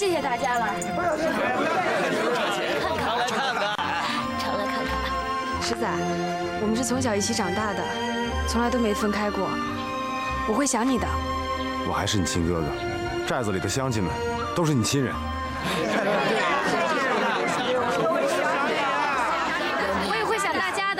谢谢大家了。 常来看看， 常来看看。 石仔，我们是从小一起长大的，从来都没分开过。我会想你的。 我还是你亲哥哥，寨子里的乡亲们都是你亲人。 我也会想大家的。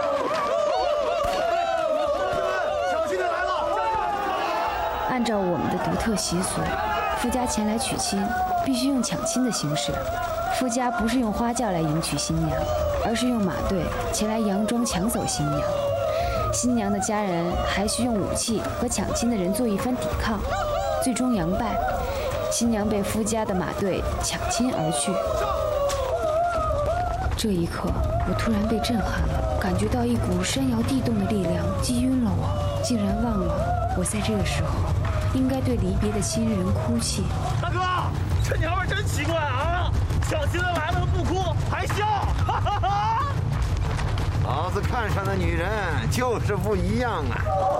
小亲的来了。 按照我们的独特习俗，夫家前来娶亲，必须用抢亲的形式。夫家不是用花轿来迎娶新娘，而是用马队前来佯装抢走新娘。新娘的家人还需用武器和抢亲的人做一番抵抗，最终佯败，新娘被夫家的马队抢亲而去。这一刻，我突然被震撼了，感觉到一股山摇地动的力量击晕了我，竟然忘了我在这个时候应该对离别的亲人哭泣。 大哥，这娘们真奇怪啊！抢亲的来了不哭还笑，哈哈哈！ 老子看上的女人就是不一样啊！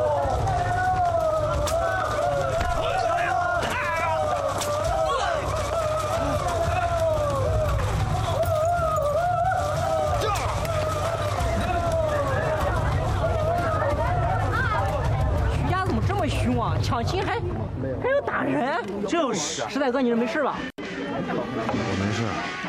徐家怎么这么凶啊？抢亲还要打人？ 就是， 石仔哥，你这没事吧？ 我没事。